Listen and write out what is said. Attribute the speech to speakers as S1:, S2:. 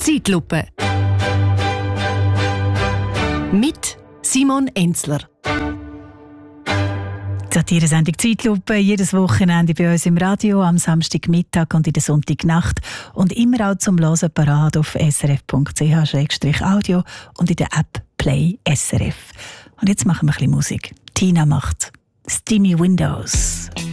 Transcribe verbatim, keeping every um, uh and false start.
S1: Zeitlupe. Mit Simon Enzler.
S2: Die Satire-Sendung Zeitlupe, jedes Wochenende bei uns im Radio, am Samstagmittag und in der Sonntagnacht. Und immer auch zum Hören parat auf s r f punkt c h slash audio und in der App Play S R F. Und jetzt machen wir ein bisschen Musik. Tina macht Steamy Windows.